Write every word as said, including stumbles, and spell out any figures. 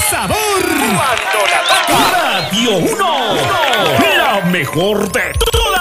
sabor. Cuando la toca. Radio uno, la mejor de todas.